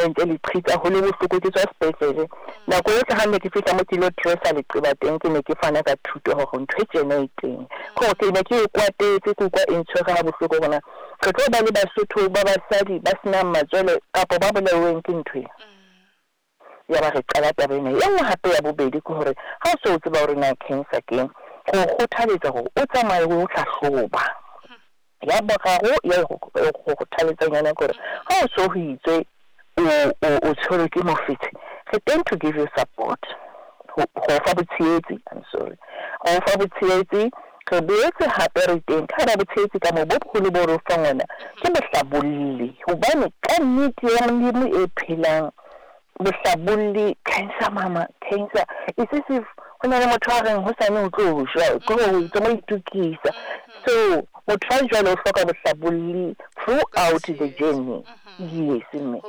ntse le qhitsa ho le bohloko ke tswa sepetlele nako e ha ne ke fihla mo ke lo dressa le qeba teng ke ne ke fana ka thuto hore ntho e tsena e teng go ke ne ke kwatetse ke kwa intshwere ha bohloko bona ke tlo ba le Basotho ba basadi ba sena matswele kapo ba boleweng ke ntho ya ba re qala tabene e nngwe hape ya bobedi ke hore ha o se o tseba hore na cancer ke go kgothaletsa hore o tsamaye o hlahloba ya boraro ya go kgothaletsa yana gore ha o so ho itswe o tshwere ke mofetshe re tend to give you support go fa botsietsi I'm sorry go fa botsietsi re boetse hape re teng ka ra botsietsi ka mo bogolo bo ro fa ngwana ke bohlabolli hobane ka nnete ya molemo e phelang bohlabolli cancer mama cancer isisi hona le motho a reng ho sane o tlo jwa go tlo mo itukisa so motho a jwalo o hloka bohlabolli throughout the journey yes mme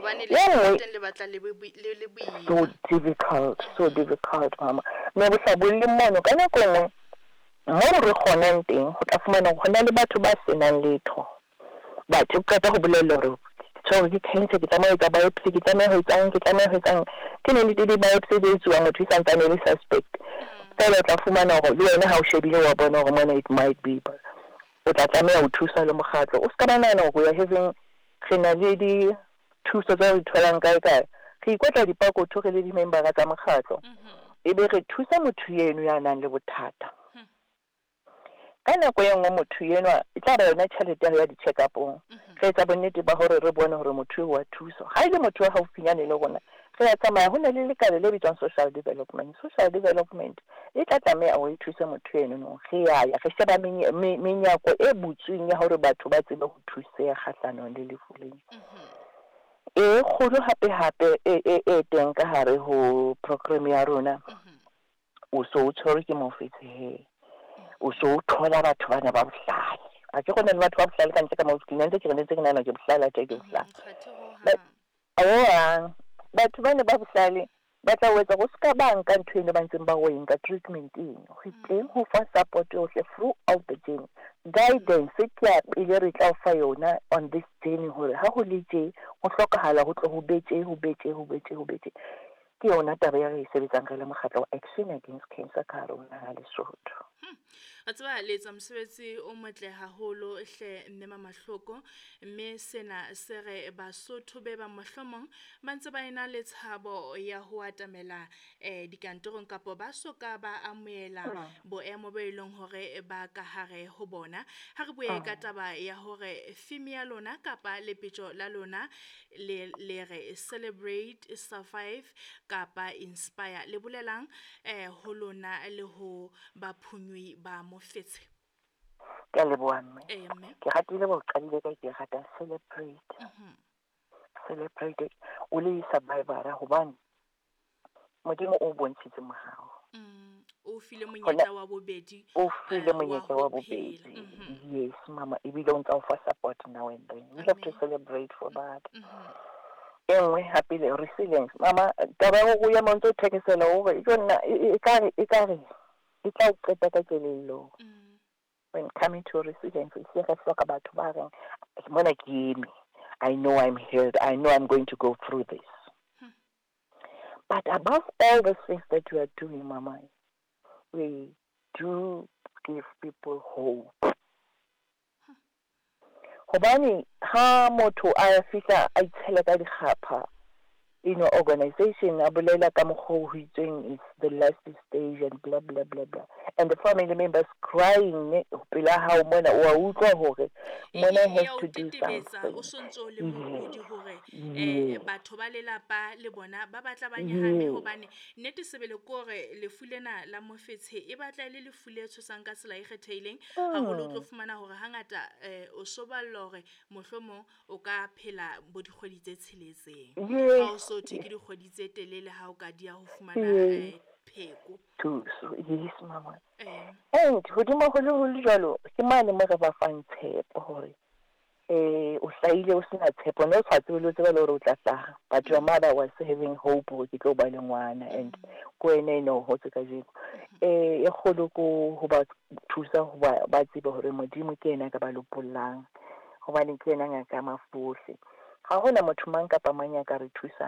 so difficult mama me bohlabolli mono ka nako nngwe mo re kgonang teng go tla fumana go na le batho ba senang letho batho ka go bolela hore so ke cancer ke tsamaya ka biopsy ke tsamaya ho etsang ke ne le biopsy di tswa motho sa ntane le suspect fela tla fumana hore le wena ha o shebile wa bona hore mona it might be o tla tsamaya ho thusa le mokgatlo o ska banana go ya having khena le di thuso tsa ho tholang kae re ikwetla dipakotho re le di member tsa mokgatlo e be re thusa motho yeno ya nang le bothata ka nako e nngwe motho yeno e tla ba yona tšhelete ya di-check upong re etsa bonnete ba hore re bone hore motho wa thuso ha ile motho wa haufinyane le rona re a tsamaya ho na le lekale le bitswang social development e tla tlameha o thuse motho yeno no re ya re sheba menyako e butsweng ya hore batho ba tsebe ho thuseha kgahlano le lefu lena e kholo hape e teng ka hare ho program ya rona o so o tshwere ke mofetse he o so o thola batho bana ba bohlale a ke gona le batho ba bohlale ka ntle ka mo ntse ke ke nana ke bohlala ke bohlala batho bana ba bohlale ba tla wetsa go ska banka ntho ene ba ntseng ba go enka treatment eng go teng ho fa support yohle throughout the journey guidance ke ya pele re tla fa yona on this journey hore ha go le tje go hlokahala go tlo go betse ke yona taba ya re sebetsang ka le mokgatlo wa Action Against Cancer ka rona ha Lesotho a tseba letsa mosebetsi o motle haholo hle nne mamahloko mme sena se re Basotho be ba mohlomong ba ntse ba ena le tshabo ya ho atamela dikantorong kapo ba soka ba amoela boemo be ileng hore ba ka hare ho bona ha re bue ka taba ya hore theme ya lona kapa lepetjo la lona le re celebrate survive kapa inspire le bolelang ho lona le ho ba phunyui ba mofetse ke leboa mme ke ratile bo qadile ka ke rata celebrate o le survivor hobane modimo o bontshitse mohao o file monyetla wa bobedi yes mama e bile o ntsa o fa support now and then we have to celebrate for that engwe happy resilience mama taba go ya monto thekesela hore yona e kare e tla qeta ka kelello when coming to resilience it's like a batho ba reng mona ke eme I know I'm healed I know I'm going to go through this but above all the things that you are doing mama we do give people hope hobane ha motho a fihla a itshela ka dikgapha organization a bolela ka mokgwa ho itseng is the last stage and blah blah blah blah and the family members crying pela ha mona wa utlwa hore mona has to do something o sontso le mokudi hore batho ba lelapa le bona ba batla ba nyahame hobane nnete sebele kore lefu lena la mofetshe e batla le lefu le tshosang ka tsela e kgethehileng haholo tlo fumana hore hangata o soballa hore mohlomong o ka phela bo dikgwedi tse tsheletseng ha o so theke dikgwedi tse telele ha o ka dia ho fumana pheko thuso yes mama hodimo ho le jwalo ke mane mo re ba fang tshepo hore o hlaile o sena tshepo no tshwatse le tseba le hore o tla hlaga but your mother was having hope hore ke tlo ba le ngwana and ko ene no ho tse ka jeko e kholo ko ho ba thusa ho ba tsebe hore modimo ke ena ka ba lopollang hobane ke ena ngaka mafohle ha hona motho mang kapa mang ya ka re thusa